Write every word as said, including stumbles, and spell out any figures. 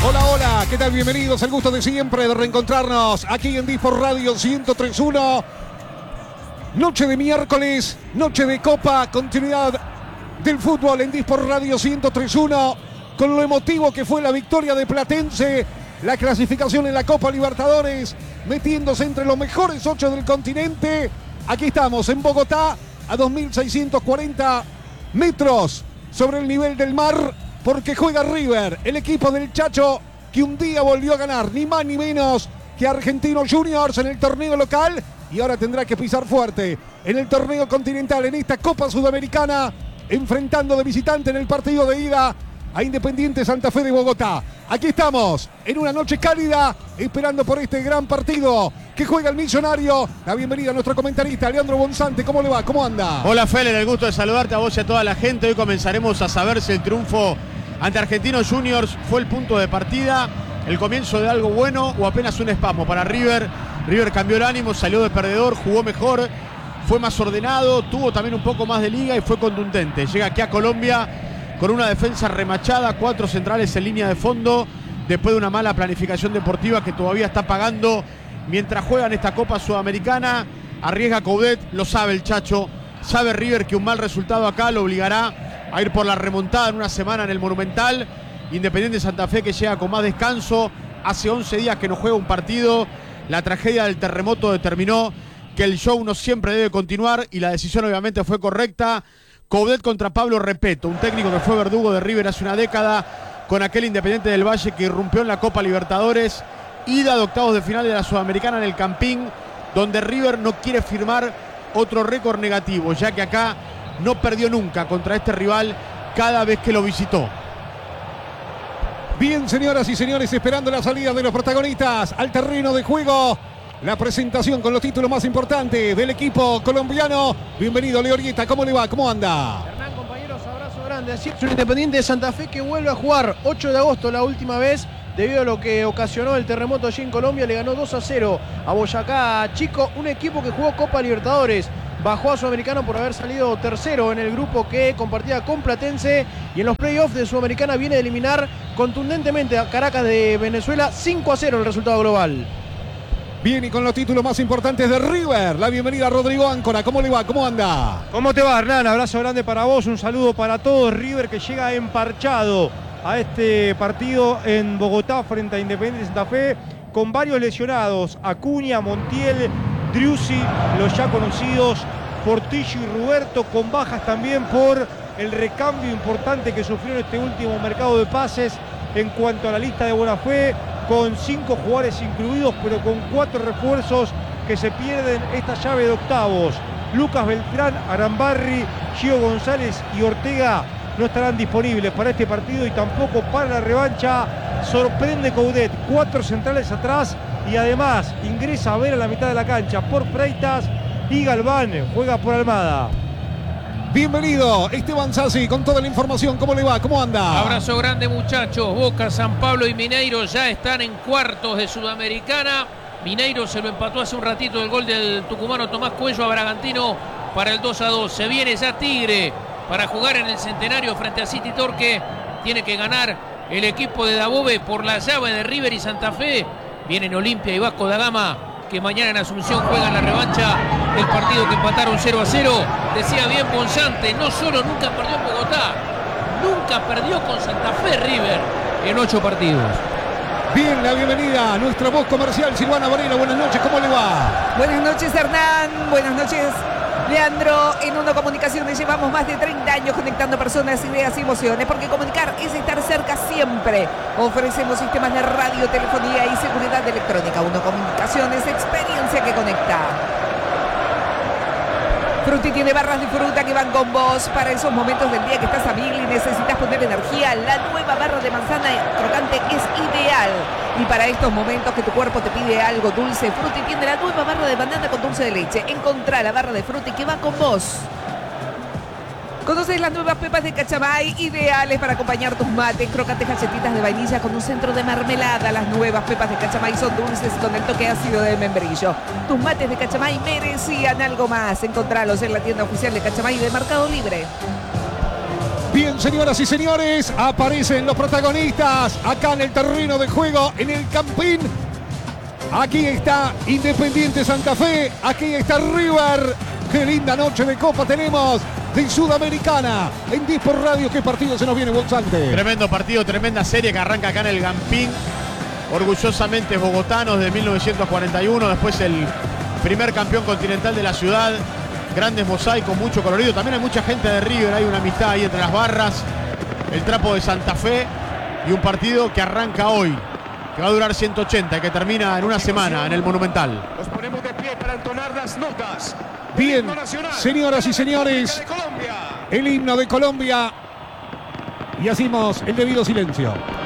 Hola, hola, ¿qué tal? Bienvenidos, el gusto de siempre de reencontrarnos aquí en Disport Radio ciento tres punto uno. Noche de miércoles, noche de Copa, continuidad del fútbol en Disport Radio ciento tres punto uno, con lo emotivo que fue la victoria de Platense, la clasificación en la Copa Libertadores, metiéndose entre los mejores ocho del continente. Aquí estamos en Bogotá, a dos mil seiscientos cuarenta metros sobre el nivel del mar, porque juega River, el equipo del Chacho, que un día volvió a ganar, ni más ni menos que Argentinos Juniors en el torneo local, y ahora tendrá que pisar fuerte en el torneo continental, en esta Copa Sudamericana, enfrentando de visitante en el partido de ida a Independiente Santa Fe de Bogotá. Aquí estamos, en una noche cálida, esperando por este gran partido que juega el Millonario. La bienvenida a nuestro comentarista, Leandro Bonzante. ¿Cómo le va? ¿Cómo anda? Hola, Feller, el gusto de saludarte a vos y a toda la gente. Hoy comenzaremos a saber si el triunfo ante Argentinos Juniors fue el punto de partida, el comienzo de algo bueno o apenas un espasmo para River. River cambió el ánimo, salió de perdedor, jugó mejor, fue más ordenado, tuvo también un poco más de liga y fue contundente. Llega aquí a Colombia con una defensa remachada, cuatro centrales en línea de fondo, después de una mala planificación deportiva que todavía está pagando mientras juegan esta Copa Sudamericana. Arriesga Coudet, lo sabe el Chacho, sabe River que un mal resultado acá lo obligará a ir por la remontada en una semana en el Monumental. Independiente Santa Fe, que llega con más descanso, hace once días que no juega un partido. La tragedia del terremoto determinó que el show no siempre debe continuar y la decisión obviamente fue correcta. Coudet contra Pablo Repeto, un técnico que fue verdugo de River hace una década, con aquel Independiente del Valle que irrumpió en la Copa Libertadores, ida de octavos de final de la Sudamericana en el Campín, donde River no quiere firmar otro récord negativo, ya que acá no perdió nunca contra este rival cada vez que lo visitó. Bien, señoras y señores, esperando la salida de los protagonistas al terreno de juego. La presentación con los títulos más importantes del equipo colombiano. Bienvenido, Leorieta. ¿Cómo le va? ¿Cómo anda? Hernán, compañeros, abrazo grande. Así es, un Independiente de Santa Fe que vuelve a jugar ocho de agosto, la última vez, debido a lo que ocasionó el terremoto allí en Colombia. Le ganó dos a cero a Boyacá Chico, un equipo que jugó Copa Libertadores. Bajó a Sudamericano por haber salido tercero en el grupo que compartía con Platense, y en los playoffs de Sudamericana viene a eliminar contundentemente a Caracas de Venezuela. Cinco a cero el resultado global. Bien, y con los títulos más importantes de River, la bienvenida a Rodrigo Áncora. ¿Cómo le va? ¿Cómo anda? ¿Cómo te va, Hernán? Abrazo grande para vos, un saludo para todos. River que llega emparchado a este partido en Bogotá frente a Independiente Santa Fe, con varios lesionados: Acuña, Montiel, Driussi, los ya conocidos Portillo y Ruberto, con bajas también por el recambio importante que sufrió en este último mercado de pases. En cuanto a la lista de buena fe, con cinco jugadores incluidos, pero con cuatro refuerzos que se pierden esta llave de octavos. Lucas Beltrán, Arambarri, Gio González y Ortega no estarán disponibles para este partido y tampoco para la revancha. Sorprende Coudet, cuatro centrales atrás, y además ingresa a ver a la mitad de la cancha por Freitas, y Galván juega por Almada. Bienvenido, Esteban Sassi, con toda la información. ¿Cómo le va? ¿Cómo anda? Abrazo grande, muchachos. Boca, San Pablo y Mineiro ya están en cuartos de Sudamericana. Mineiro se lo empató hace un ratito el gol del tucumano Tomás Cuello a Bragantino para el dos a dos. Se viene ya Tigre para jugar en el Centenario frente a City Torque. Tiene que ganar el equipo de Dabove por la llave de River y Santa Fe. Vienen Olimpia y Vasco da Gama, que mañana en Asunción juegan la revancha del partido que empataron cero a cero. Decía bien Bonzante, no solo nunca perdió en Bogotá, nunca perdió con Santa Fe River en ocho partidos. Bien, la bienvenida a nuestra voz comercial, Silvana Varela. Buenas noches, ¿cómo le va? Buenas noches, Hernán. Buenas noches, Leandro. En Uno Comunicaciones llevamos más de treinta años conectando personas, ideas y emociones, porque comunicar es estar cerca siempre. Ofrecemos sistemas de radio, telefonía y seguridad electrónica. Uno Comunicaciones, experiencia que conecta. Frutti tiene barras de fruta que van con vos para esos momentos del día que estás a mil y necesitas poner energía. La nueva barra de manzana crocante es ideal. Y para estos momentos que tu cuerpo te pide algo dulce, Frutti tiene la nueva barra de banana con dulce de leche. Encontrá la barra de Frutti que va con vos. ¿Conoces las nuevas pepas de Cachamay? Ideales para acompañar tus mates. Crocantes galletitas de vainilla con un centro de mermelada. Las nuevas pepas de Cachamay son dulces con el toque ácido de membrillo. Tus mates de Cachamay merecían algo más. Encontralos en la tienda oficial de Cachamay de Mercado Libre. Bien, señoras y señores, aparecen los protagonistas acá en el terreno de juego, en el Campín. Aquí está Independiente Santa Fe, aquí está River. Qué linda noche de Copa tenemos de Sudamericana. En Dispor Radio, ¿qué partido se nos viene, Bolsante? Tremendo partido, tremenda serie que arranca acá en el Campín. Orgullosamente bogotanos de mil novecientos cuarenta y uno, después el primer campeón continental de la ciudad. Grandes mosaicos, mucho colorido. También hay mucha gente de River, hay una amistad ahí entre las barras. El trapo de Santa Fe y un partido que arranca hoy, que va a durar ciento ochenta y que termina en una semana en el Monumental. Nos ponemos de pie para entonar las notas. Bien, señoras y señores, el himno de Colombia. Y hacemos el debido silencio.